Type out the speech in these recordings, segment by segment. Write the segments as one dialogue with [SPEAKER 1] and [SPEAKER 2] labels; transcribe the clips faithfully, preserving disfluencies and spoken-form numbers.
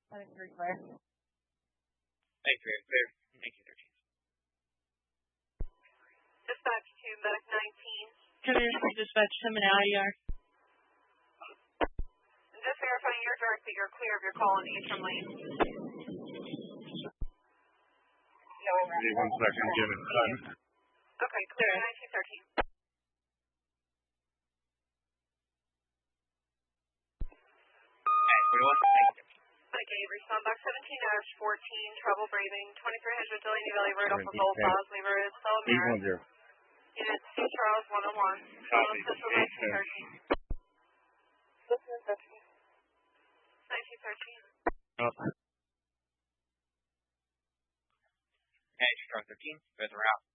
[SPEAKER 1] I think very clear.
[SPEAKER 2] Thanks, very clear. nineteen thirteen.
[SPEAKER 3] Dispatch to Medic nineteen.
[SPEAKER 1] Command from dispatch to an I D R.
[SPEAKER 3] Just verifying your direct that you're clear of your call on the eastern lane.
[SPEAKER 4] Give one second, give it time.
[SPEAKER 3] Okay, clear. nineteen thirteen.
[SPEAKER 2] Okay, forty-one.
[SPEAKER 3] Okay, respond box seventeen dash fourteen, trouble breathing, twenty-three hundred Delaney Valley Road off of Old Paz, Lever is still American. Unit C Charles one oh one.
[SPEAKER 4] Copy.
[SPEAKER 3] nineteen thirteen. nineteen thirteen.
[SPEAKER 4] Oh.
[SPEAKER 2] Okay, strong thirteen, both are out.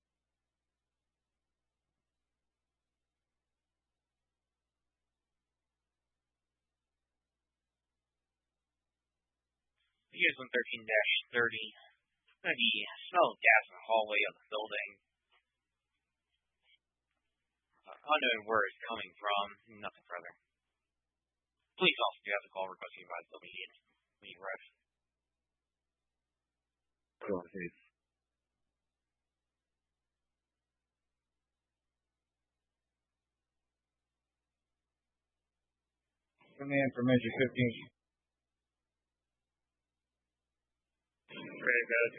[SPEAKER 2] Here's one thirteen dash thirty. It's going to be smell of gas in the hallway of the building. Uh, unknown where it's coming from, nothing further. Police officer, you have the call requesting by the immediate, immediate rush.
[SPEAKER 4] Go ahead.
[SPEAKER 5] Command from Measure fifteen.
[SPEAKER 4] Great, guys.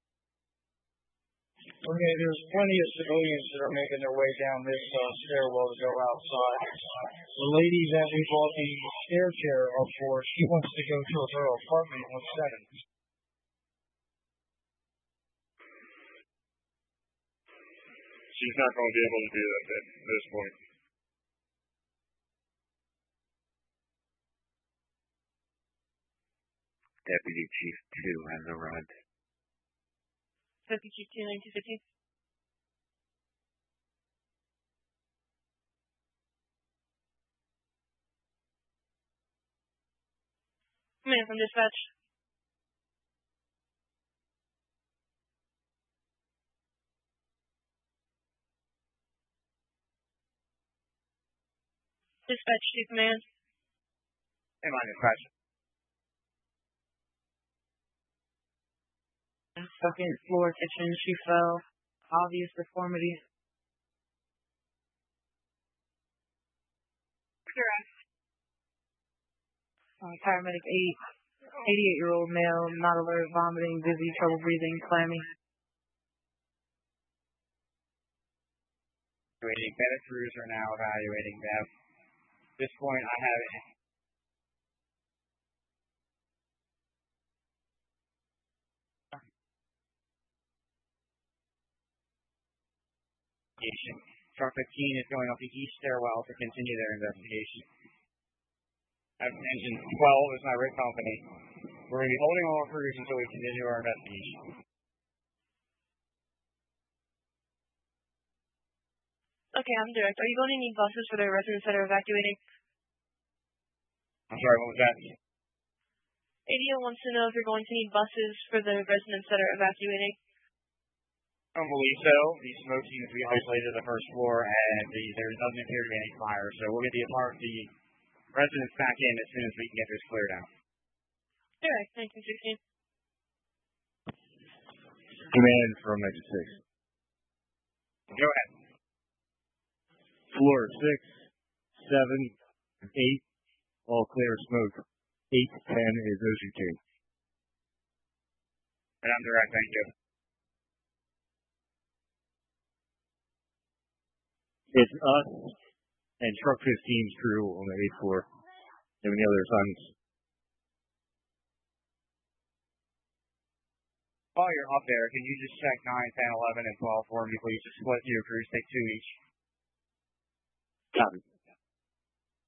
[SPEAKER 5] Okay, there's plenty of civilians that are making their way down this uh, stairwell to go outside. The lady that we bought the stair chair up for, she wants to go to her apartment on seven.
[SPEAKER 4] She's not going to be able to do that at this point.
[SPEAKER 6] Deputy Chief two has arrived.
[SPEAKER 1] Deputy Chief two, nineteen fifteen. Command from dispatch. Dispatch to command.
[SPEAKER 2] Hey, my dispatch.
[SPEAKER 1] Second floor kitchen, she fell. Obvious deformity.
[SPEAKER 3] Correct.
[SPEAKER 1] Uh, paramedic eight. eighty-eight-year-old male, not alert, vomiting, dizzy, trouble breathing, clammy.
[SPEAKER 2] Medic crews are now evaluating Bev. At this point, I have Truck fifteen is going up the east stairwell to continue their investigation. Engine twelve is my rig company. We're going to be holding all crews until we continue our investigation.
[SPEAKER 1] Okay, I'm direct. Are you going to need buses for the residents that are evacuating?
[SPEAKER 2] I'm sorry, what was that?
[SPEAKER 1] A D O wants to know if you're going to need buses for the residents that are evacuating.
[SPEAKER 2] I don't believe so. The smoke seems to be isolated to the first floor, and the, there doesn't appear to be any fire. So we'll get the apart the residents back in as soon as we can get this cleared out.
[SPEAKER 1] All right, nineteen sixteen.
[SPEAKER 4] Command from Exit six.
[SPEAKER 2] Go ahead.
[SPEAKER 4] Floor six, seven, eight, all clear smoke. eight, ten is O C T.
[SPEAKER 2] And I'm direct, thank you.
[SPEAKER 4] It's us and Truck fifteen's crew on the eighth floor. And the other sons.
[SPEAKER 2] While you're up there, can you just check nine, ten, eleven, and twelve for me, please? Just split your crews, take two each.
[SPEAKER 4] Copy.